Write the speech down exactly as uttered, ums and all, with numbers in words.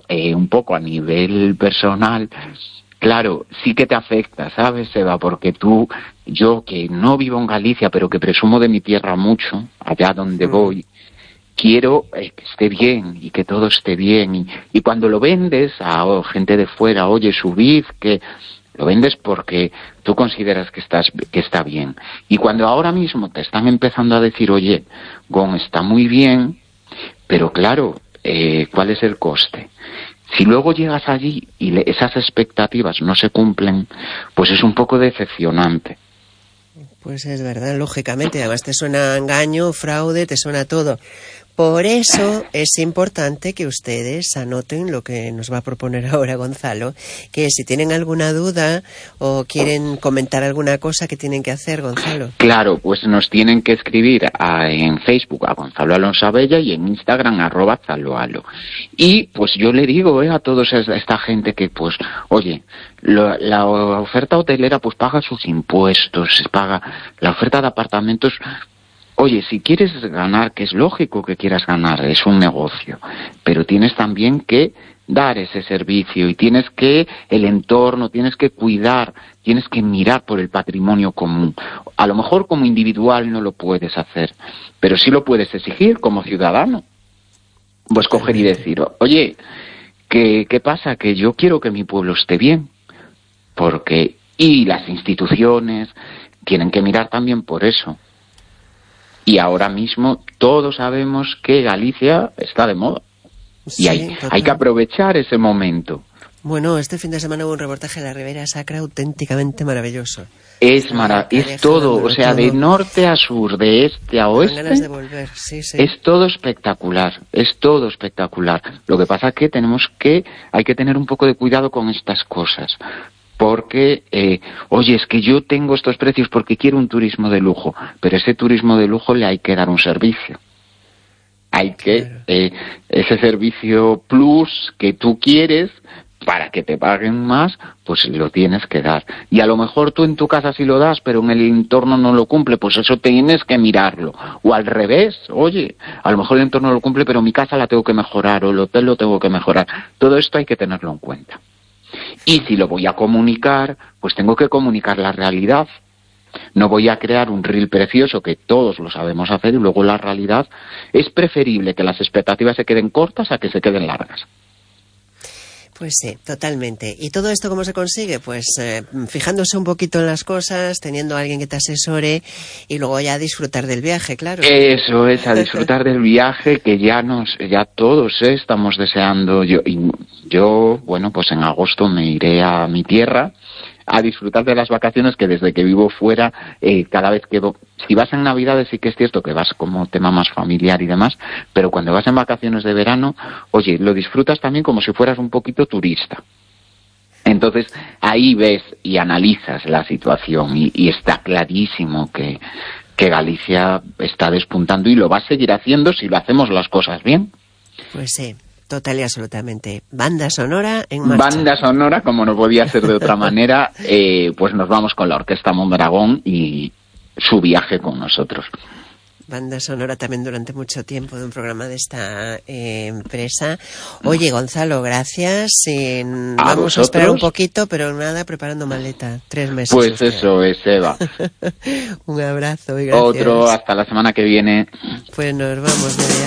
eh, un poco a nivel personal, claro, sí que te afecta, ¿sabes, Eva? Porque tú, yo que no vivo en Galicia, pero que presumo de mi tierra mucho, allá donde voy, quiero eh, que esté bien y que todo esté bien. Y, y cuando lo vendes a oh, gente de fuera, oye, subid, que lo vendes porque tú consideras que estás que está bien. Y cuando ahora mismo te están empezando a decir, oye, Gon, está muy bien, pero claro, eh, ¿cuál es el coste? Si luego llegas allí y le, esas expectativas no se cumplen, pues es un poco decepcionante. Pues es verdad, lógicamente. Además te suena engaño, fraude, te suena todo. Por eso es importante que ustedes anoten lo que nos va a proponer ahora Gonzalo, que si tienen alguna duda o quieren comentar alguna cosa, ¿qué tienen que hacer, Gonzalo? Claro, pues nos tienen que escribir a, en Facebook a Gonzalo Alonso Abella y en Instagram arroba zaloalo. Y pues yo le digo eh, a toda esta gente que pues, oye, lo, la oferta hotelera pues paga sus impuestos, paga la oferta de apartamentos. Oye, si quieres ganar, que es lógico que quieras ganar, es un negocio, pero tienes también que dar ese servicio y tienes que, el entorno, tienes que cuidar, tienes que mirar por el patrimonio común. A lo mejor como individual no lo puedes hacer, pero sí lo puedes exigir como ciudadano. Pues coger y decir, oye, ¿qué, qué pasa? Que yo quiero que mi pueblo esté bien, porque, y las instituciones tienen que mirar también por eso. Y ahora mismo todos sabemos que Galicia está de moda. Sí, y hay, hay que aprovechar ese momento. Bueno, este fin de semana hubo un reportaje de la Ribera Sacra auténticamente maravilloso. Es maravilloso, es todo, o sea, todo. De norte a sur, de este a oeste. Ganas de volver, sí, sí. Es todo espectacular, es todo espectacular. Lo que pasa es que tenemos que, hay que tener un poco de cuidado con estas cosas. Porque, eh, oye, es que yo tengo estos precios porque quiero un turismo de lujo, pero ese turismo de lujo le hay que dar un servicio. Hay que, claro. eh, ese servicio plus que tú quieres, para que te paguen más, pues lo tienes que dar. Y a lo mejor tú en tu casa sí lo das, pero en el entorno no lo cumple, pues eso tienes que mirarlo. O al revés, oye, a lo mejor el entorno lo cumple, pero mi casa la tengo que mejorar, o el hotel lo tengo que mejorar. Todo esto hay que tenerlo en cuenta. Y si lo voy a comunicar, pues tengo que comunicar la realidad. No voy a crear un reel precioso que todos lo sabemos hacer y luego la realidad. Es preferible que las expectativas se queden cortas a que se queden largas. Pues sí, totalmente. ¿Y todo esto cómo se consigue? Pues eh, fijándose un poquito en las cosas, teniendo a alguien que te asesore y luego ya disfrutar del viaje, claro. Eso es, a disfrutar del viaje que ya nos, ya todos eh, estamos deseando. Yo, y yo, bueno, pues en agosto me iré a mi tierra a disfrutar de las vacaciones, que desde que vivo fuera, eh, cada vez que... Si vas en Navidades sí que es cierto que vas como tema más familiar y demás, pero cuando vas en vacaciones de verano, oye, lo disfrutas también como si fueras un poquito turista. Entonces, ahí ves y analizas la situación y, y está clarísimo que, que Galicia está despuntando y lo va a seguir haciendo si lo hacemos las cosas bien. Pues sí. Total y absolutamente. Banda sonora en marcha. Banda sonora, como no podía ser de otra manera, eh, pues nos vamos con la Orquesta Mondragón y su viaje con nosotros. Banda sonora también durante mucho tiempo de un programa de esta eh, empresa. Oye, Gonzalo, gracias. Eh, ¿A vamos vosotros? A esperar un poquito, pero nada, preparando maleta. Tres meses. Pues usted. Eso es, Eva. Un abrazo y gracias. Otro, hasta la semana que viene. Pues nos vamos, Nerea.